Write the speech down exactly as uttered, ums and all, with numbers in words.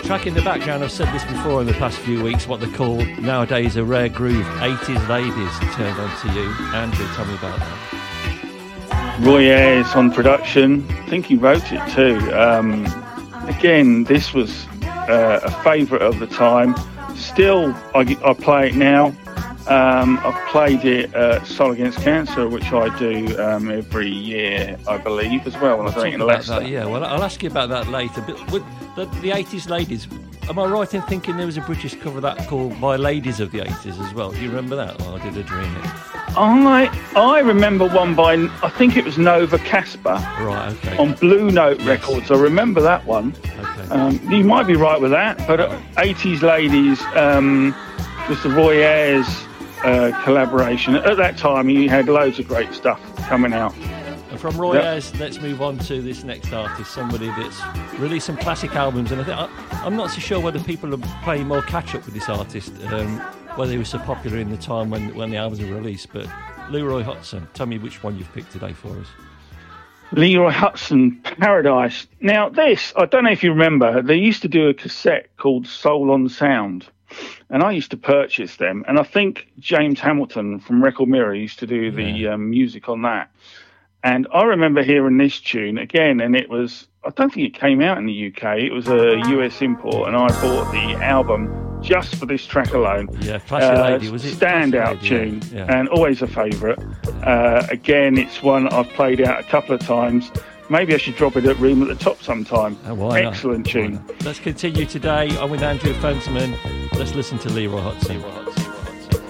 track in the background, I've said this before in the past few weeks, what they call nowadays a rare groove, eighties ladies turned on to you. Andrew, tell me about that. Roy Ayers on production. I think he wrote it too. Um, again, this was uh, a favourite of the time. Still, I, I play it now. Um, I've played it at Soul Against Cancer, which I do um, every year, I believe, as well. When I think in Leicester. That, yeah, well, I'll ask you about that later. But with the, the eighties ladies, am I right in thinking there was a British cover of that called By Ladies of the eighties as well? Do you remember that? Or did I dream it? I I remember one by, I think it was Nova Casper. Right, okay. On Blue Note yes. Records. I remember that one. Okay. Um, you might be right with that, but uh, eighties Ladies um, was the Roy Ayers uh, collaboration. At that time, he had loads of great stuff coming out. And from Roy yep. Ayers, let's move on to this next artist, somebody that's released some classic albums. And I think I, I'm not so sure whether people are playing more catch-up with this artist, um, whether he was so popular in the time when, when the albums were released. But Leroy Hutson, tell me which one you've picked today for us. Leroy Hutson, Paradise. Now, this, I don't know if you remember, they used to do a cassette called Soul on Sound. And I used to purchase them. And I think James Hamilton from Record Mirror used to do the yeah. um, music on that. And I remember hearing this tune again, and it was, I don't think it came out in the U K. It was a U S import, and I bought the album just for this track alone. Yeah, Flashy uh, Lady, was it? Standout Lady, tune, yeah. Yeah. and always a favourite. Uh, again, it's one I've played out a couple of times. Maybe I should drop it at Room at the Top sometime. Oh, why Excellent not? tune. Why not? Let's continue today. I'm with Andrew Fenterman. Let's listen to Leroy Hutson.